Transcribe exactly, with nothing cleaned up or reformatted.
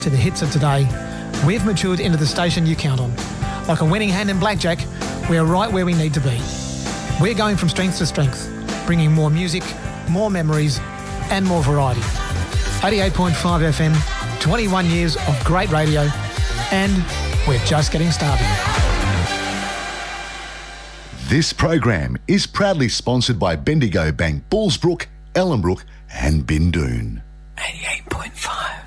To the hits of today, we've matured into the station you count on. Like a winning hand in blackjack, we're right where we need to be. We're going from strength to strength, bringing more music, more memories, and more variety. eighty-eight point five F M, twenty-one years of great radio, and we're just getting started. This program is proudly sponsored by Bendigo Bank, Bullsbrook, Ellenbrook and Bindoon. eighty-eight point five